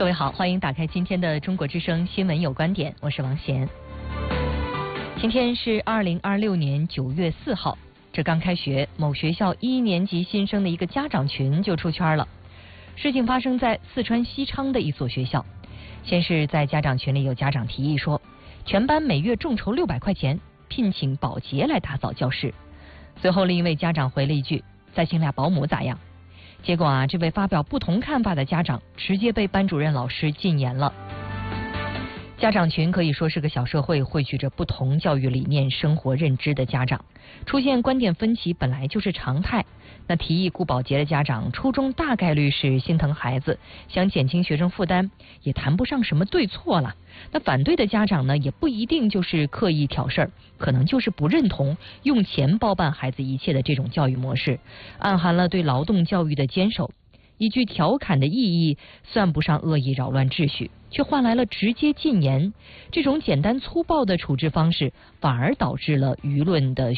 各位好，欢迎打开今天的中国之声新闻有观点，我是王贤。今天是2026年9月4号，这刚开学，某学校1年级新生的一个家长群就出圈了。事情发生在四川西昌的一所学校。先是在家长群里有家长提议说，全班每月众筹600块钱，聘请保洁来打扫教室。随后另一位家长回了一句，再请俩保姆咋样？结果这位发表不同看法的家长直接被班主任老师禁言了。家长群可以说是个小社会，汇聚着不同教育理念、生活认知的家长，出现观点分歧本来就是常态。那提议雇保洁的家长，初衷大概率是心疼孩子，想减轻学生负担，也谈不上什么对错了。那反对的家长呢，也不一定就是刻意挑事儿，可能就是不认同用钱包办孩子一切的这种教育模式，暗含了对劳动教育的坚守。一句调侃的意义算不上恶意扰乱秩序，却换来了直接禁言。这种简单粗暴的处置方式，反而导致了舆论的